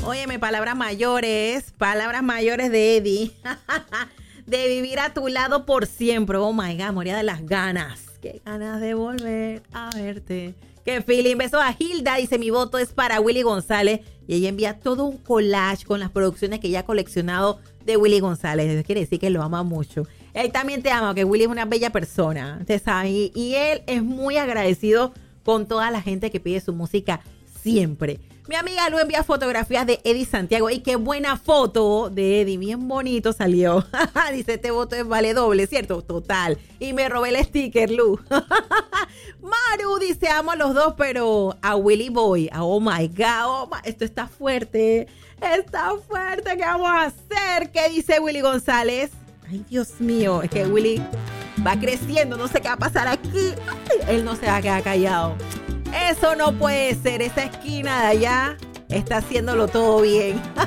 Óyeme, palabras mayores de Eddie. De vivir a tu lado por siempre. Oh my God, moría de las ganas. Qué ganas de volver a verte. Qué feeling. Besos a Hilda. Dice, mi voto es para Willy González. Y ella envía todo un collage con las producciones que ella ha coleccionado de Willy González. Eso quiere decir que lo ama mucho. Él también te ama, que Willy es una bella persona. Usted sabe. Y él es muy agradecido con toda la gente que pide su música siempre. Mi amiga Lu envía fotografías de Eddie Santiago. Y qué buena foto de Eddie. Bien bonito salió. Dice, este voto es vale doble, ¿cierto? Total. Y me robé el sticker, Lu. Maru dice, amo a los dos, pero a Willy Boy. Oh my God. Esto está fuerte. Está fuerte. ¿Qué vamos a hacer? ¿Qué dice Willy González? Ay, Dios mío. Es que Willy va creciendo. No sé qué va a pasar aquí. Él no se va a quedar callado. Eso no puede ser. Esa esquina de allá está haciéndolo todo bien.